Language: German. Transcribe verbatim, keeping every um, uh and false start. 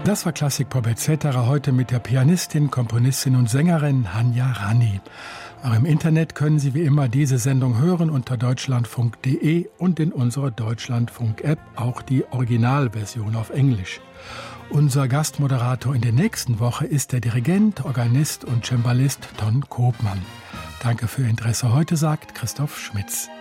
Das war Klassik Pop et cetera heute mit der Pianistin, Komponistin und Sängerin Hanya Rani. Auch im Internet können Sie wie immer diese Sendung hören unter deutschlandfunk punkt de und in unserer Deutschlandfunk-App auch die Originalversion auf Englisch. Unser Gastmoderator in der nächsten Woche ist der Dirigent, Organist und Cembalist Ton Koopman. Danke für Ihr Interesse heute, sagt Christoph Schmitz.